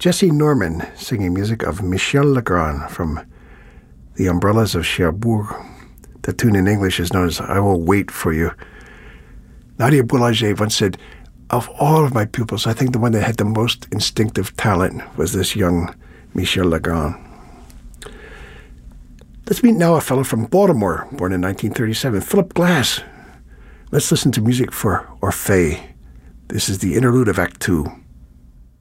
Jesse Norman singing music of Michel Legrand from The Umbrellas of Cherbourg. The tune in English is known as I Will Wait For You. Nadia Boulanger once said, of all of my pupils, I think the one that had the most instinctive talent was this young Michel Legrand. Let's meet now a fellow from Baltimore, born in 1937, Philip Glass. Let's listen to music for Orphée. This is the interlude of Act 2.